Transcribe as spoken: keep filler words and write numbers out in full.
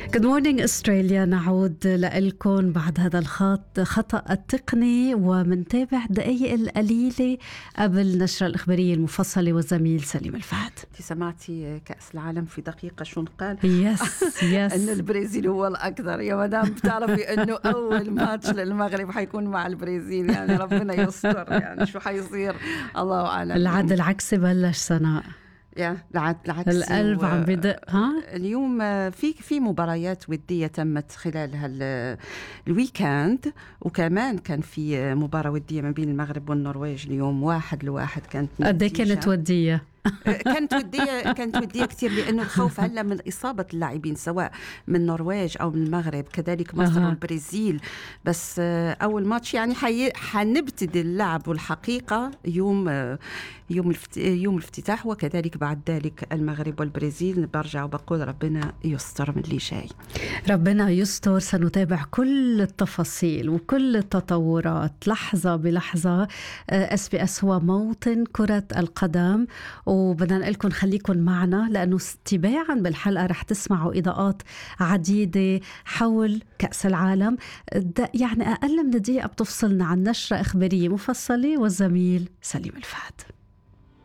Good morning Australia. نعود لكم بعد هذا الخط خطأ التقني ومنتابع دقائق القليلة قبل نشرة الإخبارية المفصلة والزميل سليم الفهد. سمعتي كأس العالم في دقيقة شو قال؟ يس يس أن البرازيل هو الأكثر. يا مدام بتعرفي أنه أول ماتش للمغرب حيكون مع البرازيل، يعني ربنا يستر، يعني شو حيصير الله أعلم. العد العكسي بلش سنة، يا العد العكسي، القلب عم بدق. ها اليوم في في مباريات ودية تمت خلال هالويكاند، وكمان كان في مباراة ودية ما بين المغرب والنرويج اليوم واحد لواحد. كانت قد ايه كانت ودية؟ كانت ودية كانت ودية كتير، لأنه الخوف هلا من إصابة اللاعبين سواء من النرويج أو من المغرب، كذلك مصر أه. والبرازيل. بس أول ماتش يعني حي... حنبتدي اللعب والحقيقة يوم يوم الفت... يوم الافتتاح، وكذلك بعد ذلك المغرب والبرازيل. برجع وبقول ربنا يستر من اللي جاي، ربنا يستر. سنتابع كل التفاصيل وكل التطورات لحظة بلحظة. اس بي اس هو موطن كرة القدم، وبدنا نقول لكم خليكم معنا، لأنه تباعا بالحلقة رح تسمعوا إضاءات عديدة حول كأس العالم. يعني أقل من دقيقة بتفصلنا عن نشرة إخبارية مفصلة والزميل سليم الفهد.